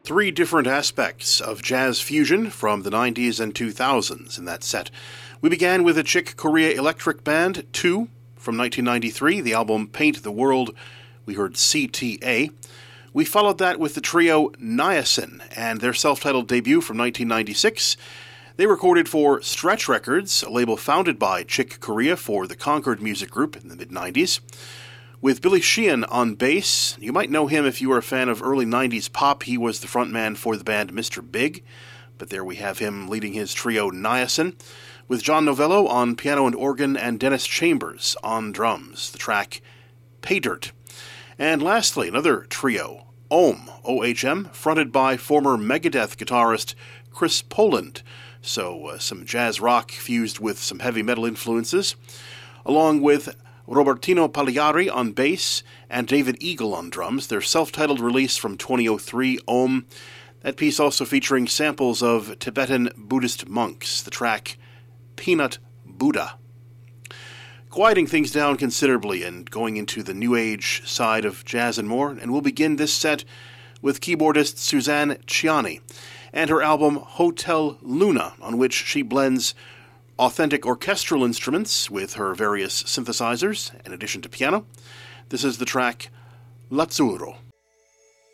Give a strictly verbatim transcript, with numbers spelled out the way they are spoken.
Three different aspects of jazz fusion from the nineties and two thousands in that set. We began with a Chick Corea Electric Band, two, from nineteen ninety-three, the album Paint the World. We heard C T A. We followed that with the trio Niacin and their self-titled debut from nineteen ninety-six. They recorded for Stretch Records, a label founded by Chick Corea for the Concord Music Group in the mid-nineties. With Billy Sheehan on bass. You might know him if you were a fan of early nineties pop. He was the frontman for the band Mister Big. But there we have him leading his trio Niacin. With John Novello on piano and organ and Dennis Chambers on drums. The track Pay Dirt. And lastly, another trio, Ohm, O H M, fronted by former Megadeth guitarist Chris Poland. So uh, some jazz rock fused with some heavy metal influences. Along with Robertino Pagliari on bass, and David Eagle on drums, their self-titled release from twenty oh three, Ohm. That piece also featuring samples of Tibetan Buddhist monks, the track Peanut Buddha. Quieting things down considerably and going into the new age side of jazz and more, and we'll begin this set with keyboardist Suzanne Ciani and her album Hotel Luna, on which she blends authentic orchestral instruments with her various synthesizers, in addition to piano. This is the track Lazzurro.